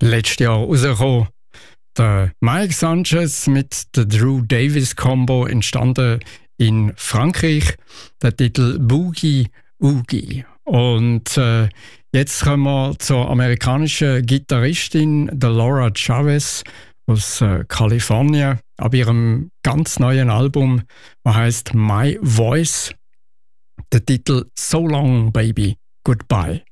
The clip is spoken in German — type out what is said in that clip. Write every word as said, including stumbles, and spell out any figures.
letztes Jahr rausgekommen. Der Mike Sanchez mit der Drew Davis Combo, entstanden in Frankreich. Der Titel Boogie Oogie. Und äh, jetzt kommen wir zur amerikanischen Gitarristin, der Laura Chavez aus äh, Kalifornien, ab ihrem ganz neuen Album, das heißt My Voice. Der Titel So Long Baby Goodbye.